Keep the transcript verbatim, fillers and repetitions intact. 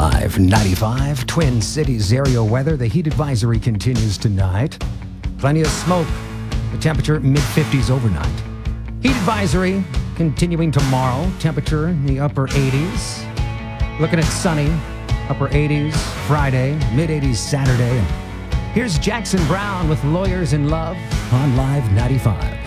Live ninety-five, Twin Cities area weather. The heat advisory continues tonight. Plenty of smoke. The temperature mid fifties overnight. Heat advisory continuing tomorrow. Temperature in the upper eighties. Looking at sunny, upper eighties Friday, mid eighties Saturday. Here's Jackson Brown with Lawyers in Love on Live ninety-five.